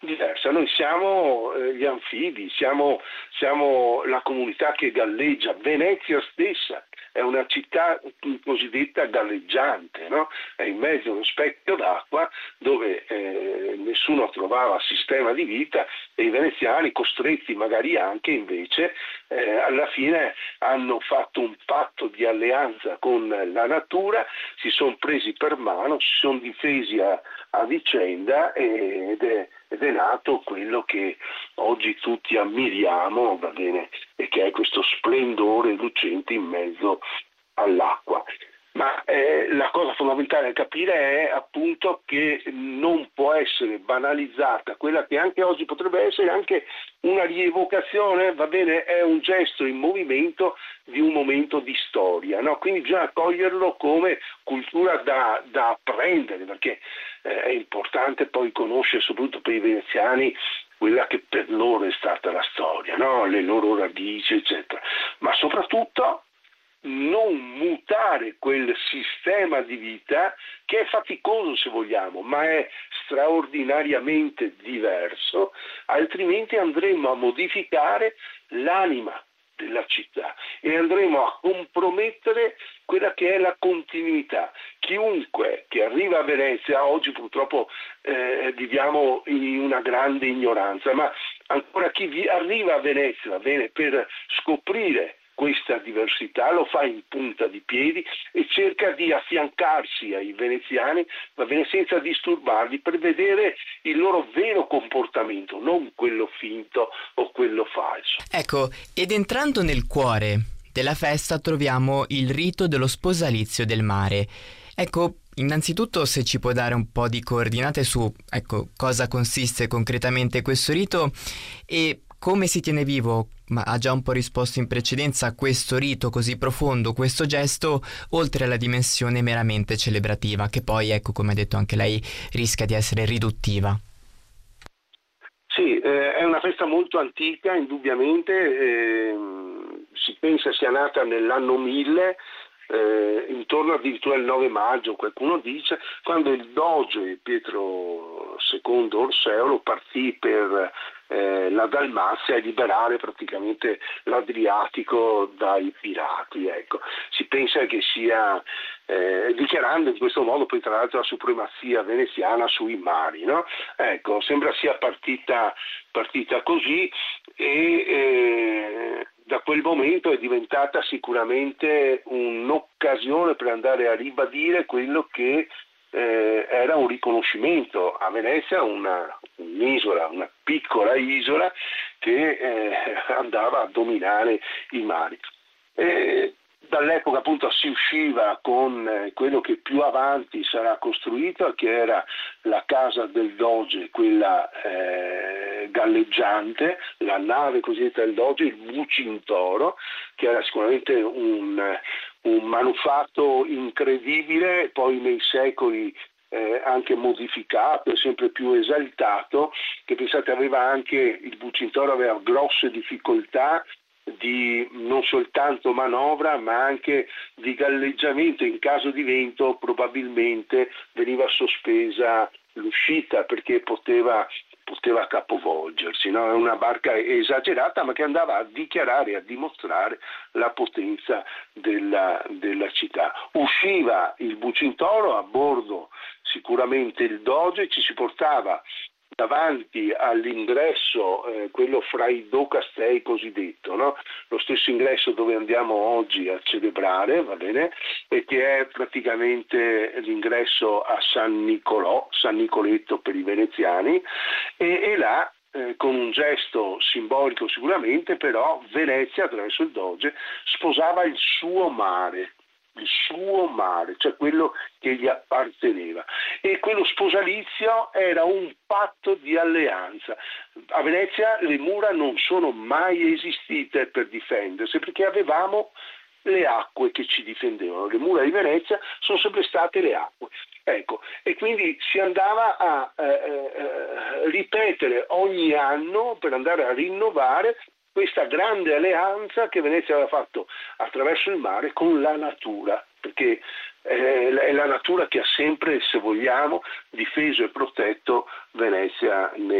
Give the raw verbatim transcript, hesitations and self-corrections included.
diversa. Noi siamo eh, gli anfibi, siamo, siamo la comunità che galleggia. Venezia stessa è una città cosiddetta galleggiante, no? È in mezzo a uno specchio d'acqua dove eh, nessuno trovava sistema di vita e i veneziani, costretti magari anche invece, eh, alla fine hanno fatto un patto di alleanza con la natura, si sono presi per mano, si sono difesi a, a vicenda ed è, ed è nato quello che oggi tutti ammiriamo, va bene, e che è questo splendore lucente in mezzo all'acqua. Ma eh, la cosa fondamentale da capire è appunto che non può essere banalizzata quella che anche oggi potrebbe essere anche una rievocazione, va bene, è un gesto in movimento di un momento di storia, no? Quindi bisogna coglierlo come cultura da, da apprendere, perché eh, è importante poi conoscere, soprattutto per i veneziani, quella che per loro è stata la storia, no? Le loro radici, eccetera. Ma soprattutto non mutare quel sistema di vita che è faticoso se vogliamo, ma è straordinariamente diverso, altrimenti andremo a modificare l'anima della città e andremo a compromettere quella che è la continuità. Chiunque che arriva a Venezia, oggi purtroppo eh, viviamo in una grande ignoranza, ma ancora chi vi arriva a Venezia, va bene, per scoprire questa diversità lo fa in punta di piedi e cerca di affiancarsi ai veneziani, va bene, senza disturbarli, per vedere il loro vero comportamento, non quello finto o quello falso. Ecco, ed entrando nel cuore della festa troviamo il rito dello sposalizio del mare. Ecco, innanzitutto se ci può dare un po' di coordinate su, ecco, cosa consiste concretamente questo rito e come si tiene vivo, ma ha già un po' risposto in precedenza, questo rito così profondo, questo gesto, oltre alla dimensione meramente celebrativa, che poi, ecco, come ha detto anche lei, rischia di essere riduttiva. Sì, eh, è una festa molto antica, indubbiamente, eh, si pensa sia nata nell'anno mille, eh, intorno addirittura al nove maggio, qualcuno dice, quando il doge Pietro secondo Orseolo partì per eh, la Dalmazia e liberare praticamente l'Adriatico dai pirati. Ecco. Si pensa che sia eh, dichiarando in questo modo poi tra l'altro la supremazia veneziana sui mari, no? Ecco, sembra sia partita, partita così e eh, da quel momento è diventata sicuramente un'occasione per andare a ribadire quello che eh, era un riconoscimento a Venezia, una, un'isola, una piccola isola che eh, andava a dominare i mari. E dall'epoca appunto si usciva con quello che più avanti sarà costruito, che era la casa del Doge, quella eh, galleggiante, la nave cosiddetta del Doge, il Bucintoro, che era sicuramente un, un manufatto incredibile, poi nei secoli eh, anche modificato e sempre più esaltato, che pensate aveva anche, il Bucintoro aveva grosse difficoltà di non soltanto manovra ma anche di galleggiamento. In caso di vento probabilmente veniva sospesa l'uscita perché poteva, poteva capovolgersi, no? È una barca esagerata ma che andava a dichiarare, a dimostrare la potenza della, della città. Usciva il Bucintoro, a bordo sicuramente il Doge, ci si portava davanti all'ingresso, eh, quello fra i due castei cosiddetto, no? Lo stesso ingresso dove andiamo oggi a celebrare, va bene, e che è praticamente l'ingresso a San Nicolò, San Nicoletto per i veneziani, e, e là eh, con un gesto simbolico sicuramente, però Venezia attraverso il Doge sposava il suo mare, il suo mare, cioè quello che gli apparteneva, e quello sposalizio era un patto di alleanza. A Venezia le mura non sono mai esistite per difendersi perché avevamo le acque che ci difendevano. Le mura di Venezia sono sempre state le acque. Ecco, e quindi si andava a eh, eh, ripetere ogni anno per andare a rinnovare questa grande alleanza che Venezia aveva fatto attraverso il mare con la natura, perché è la natura che ha sempre, se vogliamo, difeso e protetto Venezia nei